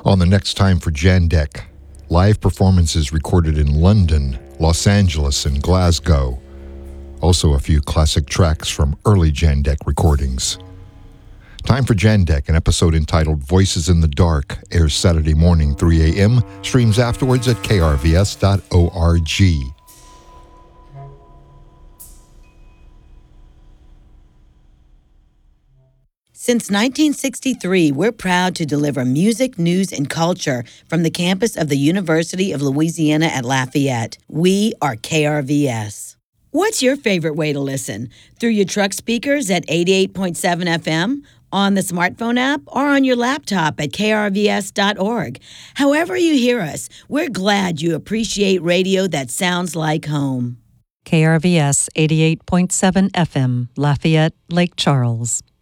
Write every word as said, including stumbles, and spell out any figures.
On the next time for Jandek, live performances recorded in London, Los Angeles, and Glasgow. Also a few classic tracks from early Jandek recordings. Time for Jandek, an episode entitled Voices in the Dark, airs Saturday morning, three a.m., streams afterwards at k r v s dot org. Since nineteen sixty-three, we're proud to deliver music, news, and culture from the campus of the University of Louisiana at Lafayette. We are K R V S. What's your favorite way to listen? Through your truck speakers at eighty-eight point seven F M, on the smartphone app, or on your laptop at k r v s dot org. However you hear us, we're glad you appreciate radio that sounds like home. K R V S eighty-eight point seven F M, Lafayette, Lake Charles.